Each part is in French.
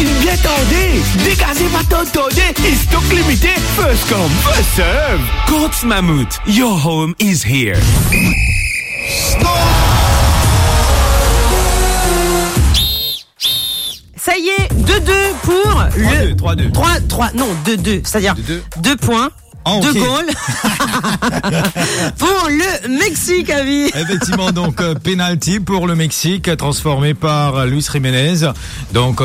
bien tendez. Dégazez pas tendez. Stock limité. First come, first serve. Courts Mammouth, your home is here. Ça y est, 2-2 pour 2-2, c'est-à-dire 2 points. De goal pour le Mexique, Avi. Effectivement, donc penalty pour le Mexique transformé par Luis Jiménez. Donc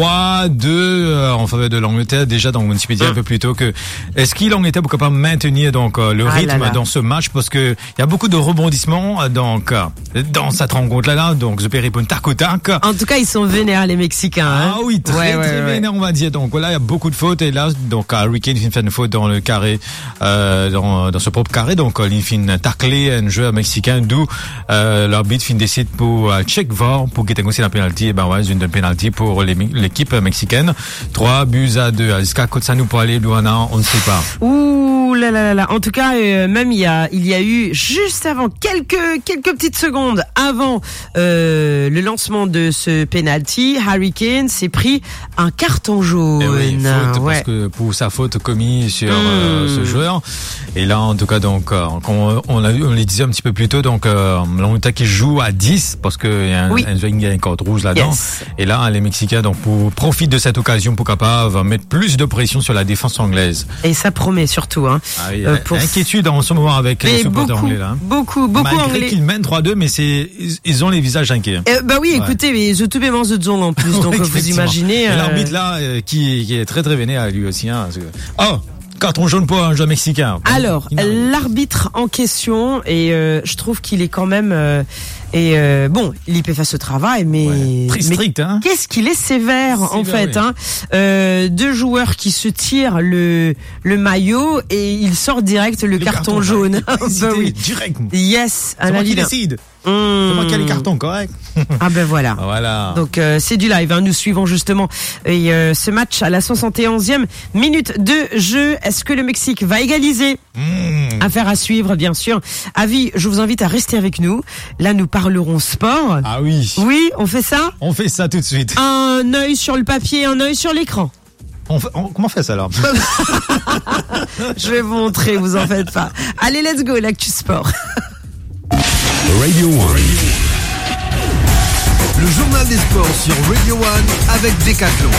3-2 en faveur de l'Angleterre. Déjà dans Wikipédia un peu plus tôt que est-ce qu'il en était capable de maintenir donc le rythme dans ce match parce que il y a beaucoup de rebondissements donc dans cette rencontre là donc The Péripon tac au tac. En tout cas, ils sont vénères les Mexicains. Ah oui, très vénères on va dire. Donc là il y a beaucoup de fautes et là donc Harry Kane fait une faute dans le carré. Dans ce propre carré, donc il fait une taclée un joueur mexicain d'où l'arbitre décide pour check VAR pour qu'il ait aussi la penalty et une penalty pour l'équipe mexicaine. 3-2. Est-ce que ça nous peut aller Luana, on ne sait pas. Ouh là. En tout cas, même il y a eu juste avant quelques petites secondes avant le lancement de ce penalty, Harry Kane s'est pris un carton jaune. Faute, parce que pour sa faute commise sur ce joueur. Et là, en tout cas, donc, on le disait un petit peu plus tôt, donc, l'Angleterre qui joue à 10 parce que il y a un code rouge là-dedans. Yes. Et là, les Mexicains, donc, profitent de cette occasion pour capable mettre plus de pression sur la défense anglaise. Et ça promet surtout, hein. Ah oui, inquiétude en ce moment avec les supporters anglais, là. Beaucoup malgré anglais. Qu'ils mènent 3-2, mais ils ont les visages inquiets. Écoutez, mais je te bémence de zone en plus, donc, vous imaginez. Et l'arbitre là, qui est très vénère lui aussi, hein. Carton jaune pour un joueur mexicain. Alors, l'arbitre en question, et je trouve qu'il est quand même... il fait face au travail, mais... très strict, hein. Qu'est-ce qu'il est sévère, en fait, hein. 2 joueurs qui se tirent le maillot et il sort direct le carton jaune. Direct. Yes. C'est moi qui décide. C'est moi qui ai les cartons, correct. Voilà. Voilà. Donc c'est du live, hein. Nous suivons justement ce match à la 71e minute de jeu. Est-ce que le Mexique va égaliser? Affaire à suivre, bien sûr. Avi, je vous invite à rester avec nous. Là, nous parlerons sport. Ah oui. Oui, on fait ça? On fait ça tout de suite. Un œil sur le papier, un œil sur l'écran. Comment on fait ça alors? Je vais vous montrer, vous en faites pas. Allez, let's go, l'actu sport. Radio One. Le journal des sports sur Radio One avec Decathlon.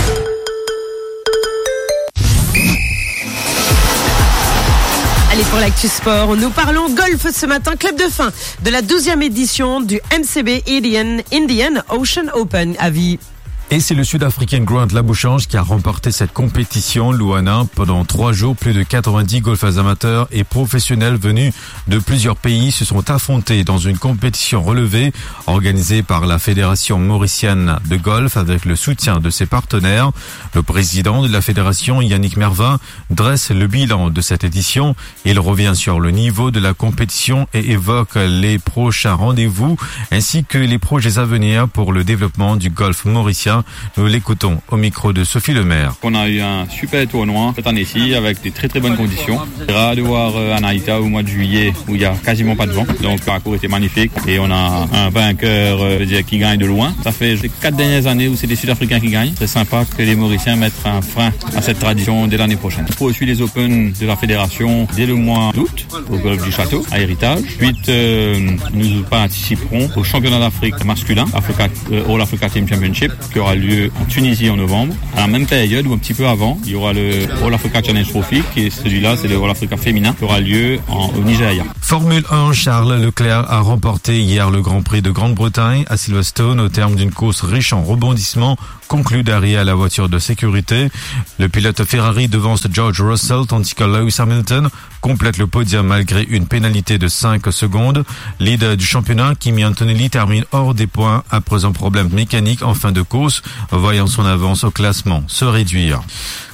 Allez, pour l'actu sport, nous parlons golf ce matin, club de fin de la 12e édition du MCB Indian Ocean Open à Vie. Et c'est le Sud-Africain Grant Labouchange qui a remporté cette compétition, Luana. Pendant 3 jours, plus de 90 golfeurs amateurs et professionnels venus de plusieurs pays se sont affrontés dans une compétition relevée organisée par la Fédération mauricienne de golf avec le soutien de ses partenaires. Le président de la fédération, Yannick Mervin, dresse le bilan de cette édition. Il revient sur le niveau de la compétition et évoque les prochains rendez-vous ainsi que les projets à venir pour le développement du golf mauricien. Nous l'écoutons au micro de Sophie Lemaire. On a eu un super tournoi cette année-ci avec des très très bonnes conditions. C'est rare de voir Anaïta au mois de juillet où il y a quasiment pas de vent. Donc le parcours était magnifique et on a un vainqueur qui gagne de loin. Ça fait les 4 dernières années où c'est des Sud-Africains qui gagnent. C'est sympa que les Mauriciens mettent un frein à cette tradition dès l'année prochaine. On poursuit les Open de la fédération dès le mois d'août au golf du Château à Héritage. Ensuite, nous participerons au championnat d'Afrique masculin, All Africa Team Championship, qui aura lieu en Tunisie en novembre. À la même période ou un petit peu avant, il y aura le All Africa Challenge Trophy, qui est celui-là, c'est le All Africa féminin, qui aura lieu au Nigeria. Formule 1, Charles Leclerc a remporté hier le Grand Prix de Grande-Bretagne à Silverstone au terme d'une course riche en rebondissements conclue derrière la voiture de sécurité. Le pilote Ferrari devance George Russell tandis que Lewis Hamilton complète le podium malgré une pénalité de 5 secondes. Leader du championnat, Kimi Antonelli termine hors des points après un problème mécanique en fin de course, voyant son avance au classement se réduire.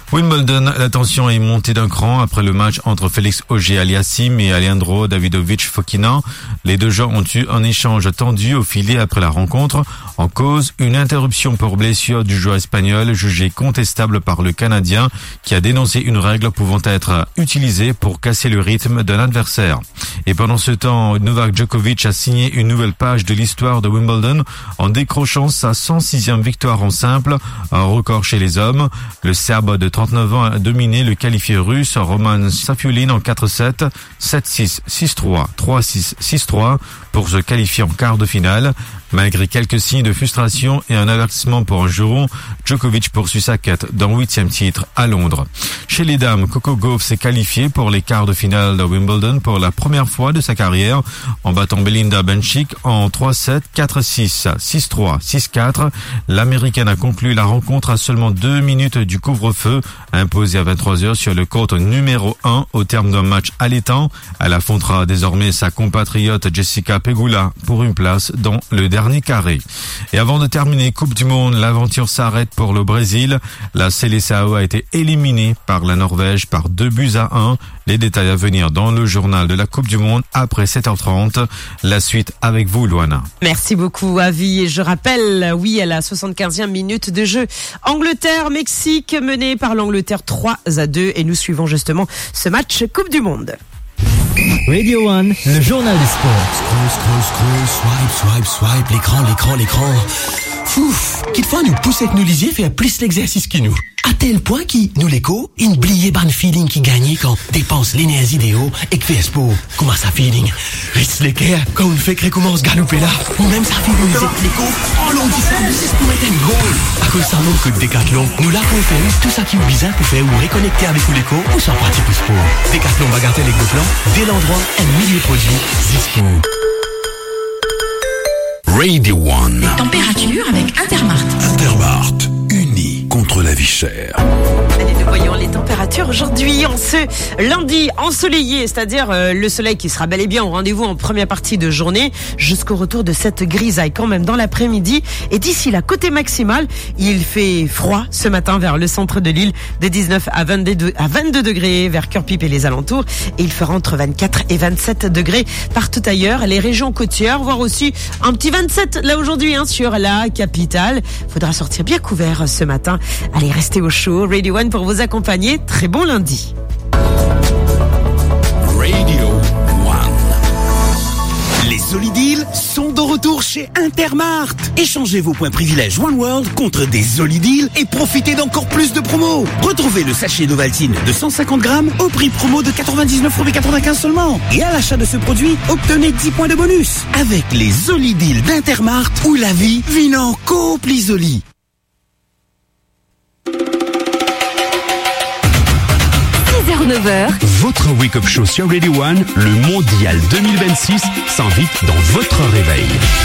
Wimbledon, la tension est montée d'un cran après le match entre Félix Auger-Aliassime et Alejandro Davidovich-Fokina. Les deux joueurs ont eu un échange tendu au filet après la rencontre. En cause, une interruption pour blessure du joueur espagnol jugée contestable par le Canadien qui a dénoncé une règle pouvant être utilisée pour casser le rythme d'un adversaire. Et pendant ce temps, Novak Djokovic a signé une nouvelle page de l'histoire de Wimbledon en décrochant sa 106e victoire en simple, un record chez les hommes. Le Serbe de 39 ans a dominé le qualifié russe Roman Safiullin en 4-7, 7-6, 6-3, 3-6, 6-3 pour se qualifier en quart de finale. Malgré quelques signes de frustration et un avertissement pour un juron, Djokovic poursuit sa quête d'un 8e titre à Londres. Chez les dames, Coco Gauff s'est qualifiée pour les quarts de finale de Wimbledon pour la première fois de sa carrière en battant Belinda Bencic en 3-7, 4-6, 6-3, 6-4. L'Américaine a conclu la rencontre à seulement 2 minutes du couvre-feu imposé à 23h sur le court numéro 1 au terme d'un match allaitant. Elle affrontera désormais sa compatriote Jessica Pegula pour une place dans le dernier carré. Et avant de terminer Coupe du Monde, l'aventure s'arrête pour le Brésil. La Seleção a été éliminée par la Norvège par 2-1. Les détails à venir dans le journal de la Coupe du Monde après 7h30. La suite avec vous, Luana. Merci beaucoup, Avi. Et je rappelle, oui, à la 75e minute de jeu, Angleterre-Mexique menée par l'Angleterre 3-2. Et nous suivons justement ce match Coupe du Monde. Radio One, le journal du sport. Scroll, swipe, l'écran. Fouf, quelquefois nous pousse avec nous lisier faire plus l'exercice que nous. À tel point qu'il nous l'écho, une bliée ban feeling qui gagne quand dépense l'énergie d'Eo et que fait sport. Comment ça feeling? Reste l'équerre quand on fait que commence galoper là. Ou même ça fait nous l'écho. Oh l'on dit ça, c'est pour mettre un goal. À cause ça manque que Decathlon. Nous là pour faire tout ça qui est bizarre pour faire ou réconnecter avec l'écho ou sans pratique pour sport. Decathlon bagatelle avec le plan, dès l'endroit, un millier de produits, Zispo. Radio One. Les températures avec Intermart. Intermart, unis contre la vie chère. Allez, nous voyons les températures aujourd'hui en ce lundi ensoleillé, c'est-à-dire le soleil qui sera bel et bien au rendez-vous en première partie de journée jusqu'au retour de cette grisaille quand même dans l'après-midi. Et d'ici la côté maximale, il fait froid ce matin vers le centre de l'île de 19 à 22 degrés vers Cœur-Pipe et les alentours. Et il fera entre 24 et 27 degrés partout ailleurs. Les régions côtières, voire aussi un petit 27 là aujourd'hui sur la capitale. Faudra sortir bien couvert ce matin. Allez, restez au chaud. Radio One pour vous accompagner. Très bon lundi. Radio One. Les Solideals sont de retour chez Intermart. Échangez vos points privilèges One World contre des Solideals et profitez d'encore plus de promos. Retrouvez le sachet d'Ovaltine de 150 grammes au prix promo de 99,95 € seulement. Et à l'achat de ce produit, obtenez 10 points de bonus. Avec les Solideals d'Intermart où la vie vit en Coplisoli. 9h. Votre wake-up show sur Radio One, le Mondial 2026, s'invite dans votre réveil.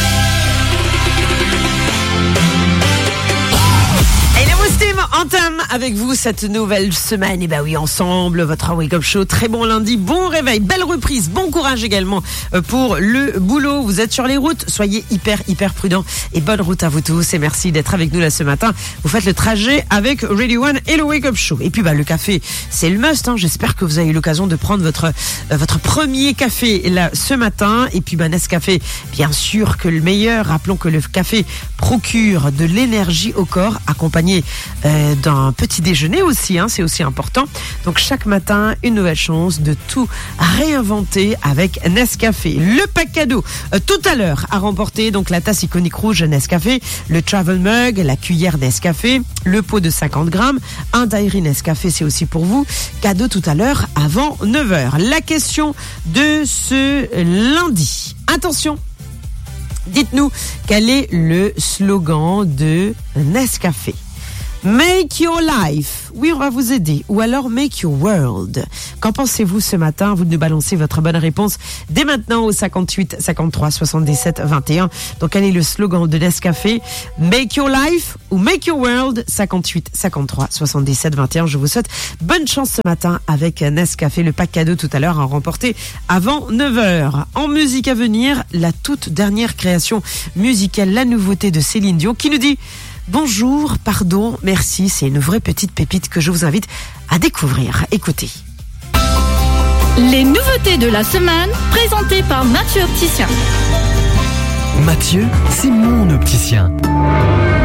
Et le Moustim entame avec vous cette nouvelle semaine. Et bah oui, ensemble, votre wake-up show. Très bon lundi, bon réveil, belle reprise, bon courage également pour le boulot. Vous êtes sur les routes, soyez hyper prudents et bonne route à vous tous. Et merci d'être avec nous là ce matin. Vous faites le trajet avec Radio One et le wake-up show. Et puis le café, c'est le must. J'espère que vous avez eu l'occasion de prendre votre premier café là ce matin. Et puis Nescafé, bien sûr que le meilleur. Rappelons que le café procure de l'énergie au corps, accompagné d'un petit déjeuner aussi, c'est aussi important. Donc chaque matin, une nouvelle chance de tout réinventer avec Nescafé. Le pack cadeau, tout à l'heure, à remporter donc la tasse iconique rouge Nescafé, le travel mug, la cuillère Nescafé, le pot de 50 grammes, un dairy Nescafé, c'est aussi pour vous. Cadeau tout à l'heure avant 9h. La question de ce lundi. Attention! Dites-nous quel est le slogan de Nescafé. Make your life. Oui, on va vous aider. Ou alors make your world. Qu'en pensez-vous ce matin? Vous nous balancez votre bonne réponse dès maintenant au 58 53 77 21. Donc, quel est le slogan de Nescafé? Make your life ou make your world? 58 53 77 21. Je vous souhaite bonne chance ce matin avec Nescafé. Le pack cadeau tout à l'heure à remporter avant 9h. En musique à venir, la toute dernière création musicale, la nouveauté de Céline Dion qui nous dit Bonjour, pardon, merci. C'est une vraie petite pépite que je vous invite à découvrir. Écoutez. Les nouveautés de la semaine, présentées par Mathieu Opticien. Mathieu, c'est mon opticien.